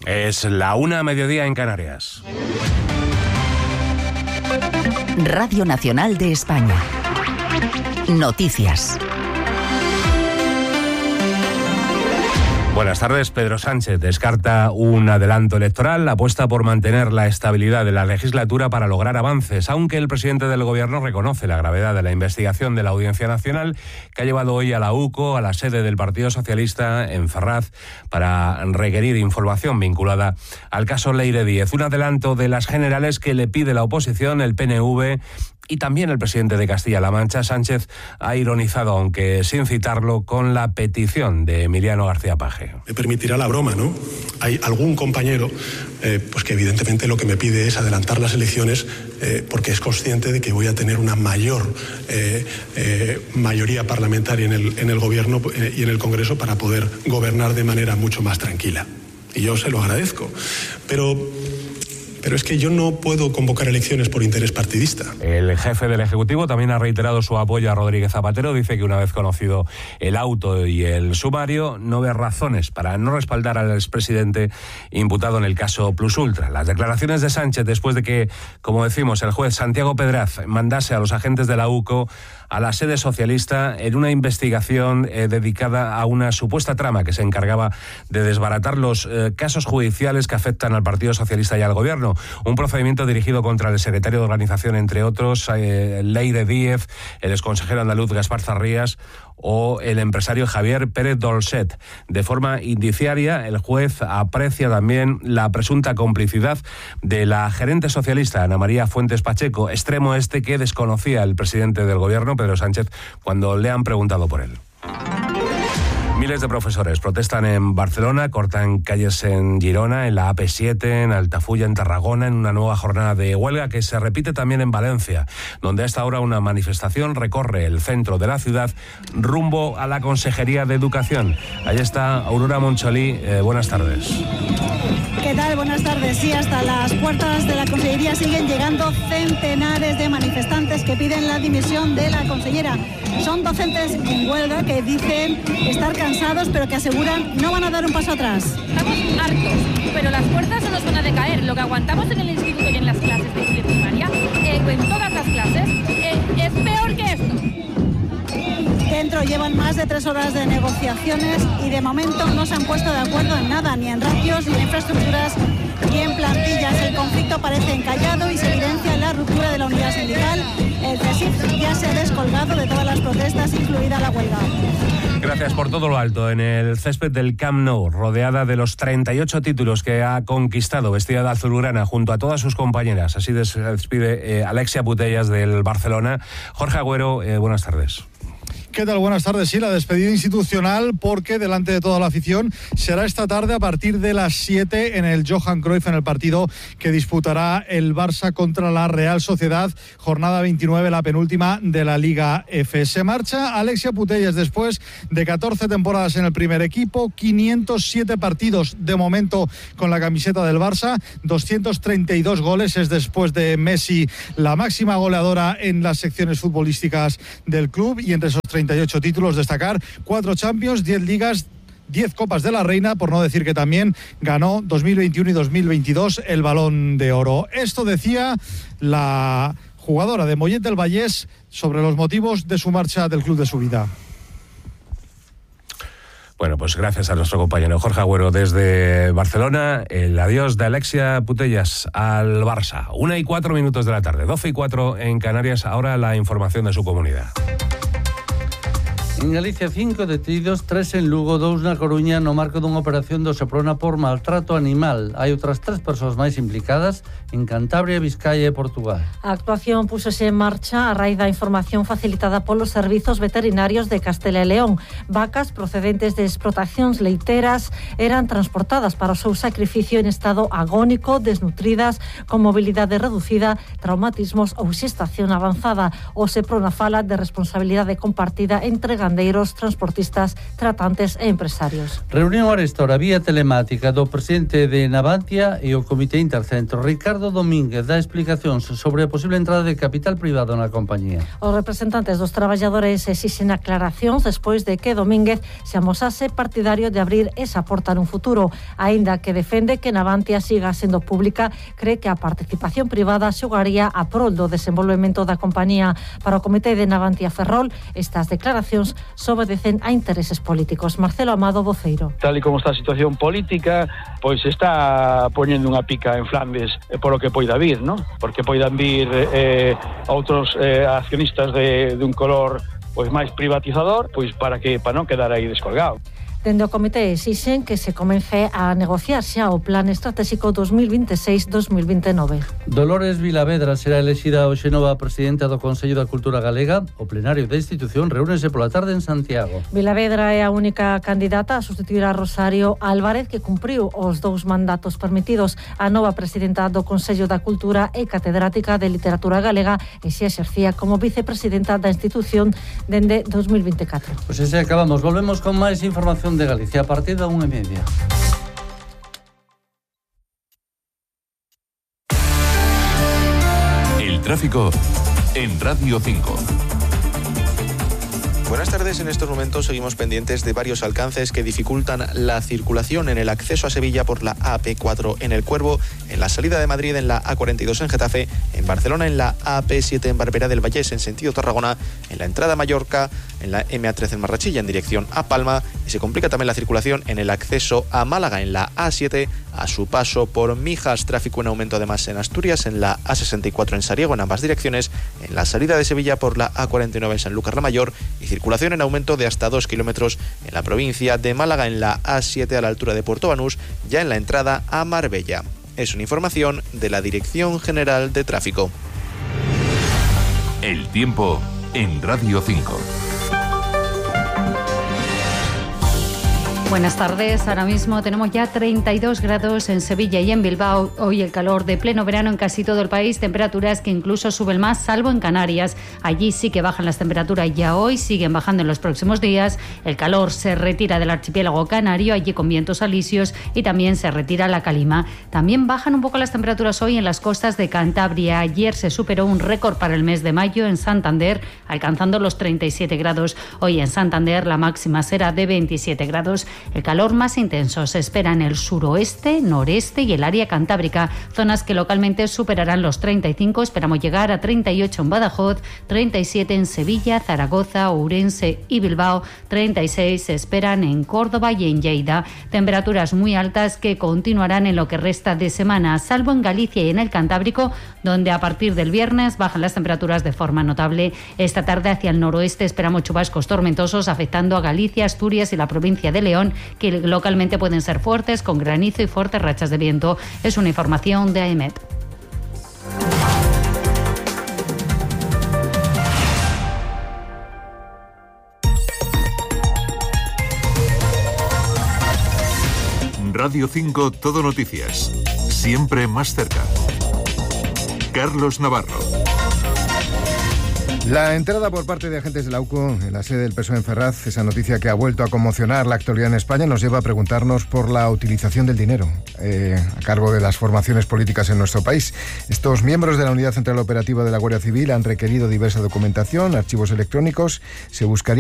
Es la 1:00 en Canarias. Radio Nacional de España. Noticias. Buenas tardes. Pedro Sánchez descarta un adelanto electoral, apuesta por mantener la estabilidad de la legislatura para lograr avances, aunque el presidente del Gobierno reconoce la gravedad de la investigación de la Audiencia Nacional que ha llevado hoy a la UCO, a la sede del Partido Socialista en Ferraz, para requerir información vinculada al caso Leire Díez. Un adelanto de las generales que le pide la oposición, el PNV y también el presidente de Castilla-La Mancha. Sánchez ha ironizado, aunque sin citarlo, con la petición de Emiliano García Paje. Me permitirá la broma, ¿no? Hay algún compañero pues que evidentemente lo que me pide es adelantar las elecciones porque es consciente de que voy a tener una mayor mayoría parlamentaria en el Gobierno y en el Congreso para poder gobernar de manera mucho más tranquila. Y yo se lo agradezco. Pero es que yo no puedo convocar elecciones por interés partidista. El jefe del Ejecutivo también ha reiterado su apoyo a Rodríguez Zapatero. Dice que una vez conocido el auto y el sumario, no ve razones para no respaldar al expresidente imputado en el caso Plus Ultra. Las declaraciones de Sánchez después de que, como decimos, el juez Santiago Pedraz mandase a los agentes de la UCO a la sede socialista en una investigación dedicada a una supuesta trama que se encargaba de desbaratar los casos judiciales que afectan al Partido Socialista y al Gobierno. Un procedimiento dirigido contra el secretario de Organización, entre otros, Leire Díez, el exconsejero andaluz Gaspar Zarrías o el empresario Javier Pérez Dolcet. De forma indiciaria, el juez aprecia también la presunta complicidad de la gerente socialista Ana María Fuentes Pacheco, extremo que desconocía el presidente del Gobierno, Pedro Sánchez, cuando le han preguntado por él. Miles de profesores protestan en Barcelona, cortan calles en Girona, en la AP7, en Altafulla, en Tarragona, en una nueva jornada de huelga que se repite también en Valencia, donde a esta hora una manifestación recorre el centro de la ciudad rumbo a la Consejería de Educación. Ahí está Aurora Moncholí. Buenas tardes. ¿Qué tal? Buenas tardes. Sí, hasta las puertas de la Consellería siguen llegando centenares de manifestantes que piden la dimisión de la consellera. Son docentes en huelga que dicen estar cansados, pero que aseguran no van a dar un paso atrás. Estamos hartos, pero las fuerzas no nos van a decaer. Lo que aguantamos en el instituto y en las clases de primaria, en todas las clases, es peor que esto. Dentro llevan más de 3 horas de negociaciones y de momento no se han puesto de acuerdo en nada, ni en ratios, ni en infraestructuras, ni en plantillas. El conflicto parece encallado y se evidencia la ruptura de la unidad sindical. El CESIF ya se ha descolgado de todas las protestas, incluida la huelga. Gracias por todo lo alto. En el césped del Camp Nou, rodeada de los 38 títulos que ha conquistado, vestida de azulgrana junto a todas sus compañeras. Así se despide Alexia Putellas del Barcelona. Jorge Agüero, buenas tardes. ¿Qué tal? Buenas tardes. Sí, la despedida institucional, porque delante de toda la afición será esta tarde a partir de las 7 en el Johan Cruyff, en el partido que disputará el Barça contra la Real Sociedad, jornada 29, la penúltima de la Liga F. Se marcha Alexia Putellas después de 14 temporadas en el primer equipo, 507 partidos de momento con la camiseta del Barça, 232 goles, es después de Messi la máxima goleadora en las secciones futbolísticas del club, y entre esos 38 títulos destacar 4 Champions, 10 Ligas, 10 Copas de la Reina, por no decir que también ganó 2021 y 2022 el Balón de Oro. Esto decía la jugadora de Mollet del Vallès sobre los motivos de su marcha del club de su vida. Bueno, pues gracias a nuestro compañero Jorge Agüero desde Barcelona. El adiós de Alexia Putellas al Barça. 1:04 de la tarde, 12:04 en Canarias. Ahora la información de su comunidad. En Galicia, 5 detidos, 3 en Lugo, 2 na Coruña, no marco dunha operación do Seprona por maltrato animal. Hai outras 3 persoas máis implicadas en Cantabria, Vizcaya e Portugal. A actuación púsose en marcha a raíz da información facilitada polos servizos veterinarios de Castela e León. Vacas procedentes de explotacións leiteras eran transportadas para o seu sacrificio en estado agónico, desnutridas, con mobilidade reducida, traumatismos ou xestación avanzada. O Seprona fala de responsabilidade compartida entre gandeiros, transportistas, tratantes e empresarios. Reunión arestora vía telemática do presidente de Navantia e o Comité Intercentro. Ricardo Domínguez dá explicacións sobre a posible entrada de capital privado na compañía. Os representantes dos traballadores exixen aclaracións despois de que Domínguez se amosase partidario de abrir esa porta nun futuro, aínda que defende que Navantia siga sendo pública, cree que a participación privada xogaría a prol do desenvolvemento da compañía. Para o Comité de Navantia Ferrol, estas declaracións obedecen a intereses políticos. Marcelo Amado, voceiro. Tal e como está a situación política, pois está poñendo unha pica en Flandes por o que poida vir, ¿no? Porque poidan vir outros accionistas de un color pois máis privatizador, pois para non quedar aí descolgado. Dende o comité exixen que se comece a negociar xa o Plan Estratégico 2026-2029. Dolores Vilavedra será elexida hoxe nova presidenta do Consello da Cultura Galega. O plenario da institución reúnese pola tarde en Santiago. Vilavedra é a única candidata a sustituir a Rosario Álvarez, que cumpriu os 2 mandatos permitidos. A nova presidenta do Consello da Cultura e catedrática de Literatura Galega e se exercía como vicepresidenta da institución dende 2024. Pois ese acabamos. Volvemos con máis información de Galicia a partir da 1:30. El tráfico en Radio 5. Buenas tardes. En estos momentos seguimos pendientes de varios alcances que dificultan la circulación en el acceso a Sevilla por la AP4 en El Cuervo, en la salida de Madrid en la A42 en Getafe, en Barcelona en la AP7 en Barberá del Vallés en sentido Tarragona, en la entrada a Mallorca, en la MA13 en Marrachilla en dirección a Palma, y se complica también la circulación en el acceso a Málaga en la A7 a su paso por Mijas. Tráfico en aumento además en Asturias, en la A64 en Sariego en ambas direcciones, en la salida de Sevilla por la A49 en Sanlúcar la Mayor, y circulación en aumento de hasta 2 kilómetros en la provincia de Málaga en la A7 a la altura de Puerto Banús, ya en la entrada a Marbella. Es una información de la Dirección General de Tráfico. El tiempo en Radio 5. Buenas tardes, ahora mismo tenemos ya 32 grados en Sevilla y en Bilbao. Hoy el calor de pleno verano en casi todo el país, temperaturas que incluso suben más, salvo en Canarias. Allí sí que bajan las temperaturas, ya hoy siguen bajando en los próximos días. El calor se retira del archipiélago canario, allí con vientos alisios, y también se retira la calima. También bajan un poco las temperaturas hoy en las costas de Cantabria. Ayer se superó un récord para el mes de mayo en Santander, alcanzando los 37 grados. Hoy en Santander la máxima será de 27 grados. El calor más intenso se espera en el suroeste, noreste y el área cantábrica, zonas que localmente superarán los 35. Esperamos llegar a 38 en Badajoz, 37 en Sevilla, Zaragoza, Ourense y Bilbao, 36 se esperan en Córdoba y en Lleida. Temperaturas muy altas que continuarán en lo que resta de semana, salvo en Galicia y en el Cantábrico, donde a partir del viernes bajan las temperaturas de forma notable. Esta tarde hacia el noroeste esperamos chubascos tormentosos afectando a Galicia, Asturias y la provincia de León, que localmente pueden ser fuertes, con granizo y fuertes rachas de viento. Es una información de AEMET. Radio 5 Todo Noticias. Siempre más cerca. Carlos Navarro. La entrada por parte de agentes de la UCO en la sede del PSOE en Ferraz, esa noticia que ha vuelto a conmocionar la actualidad en España, nos lleva a preguntarnos por la utilización del dinero a cargo de las formaciones políticas en nuestro país. Estos miembros de la Unidad Central Operativa de la Guardia Civil han requerido diversa documentación, archivos electrónicos. Se buscaría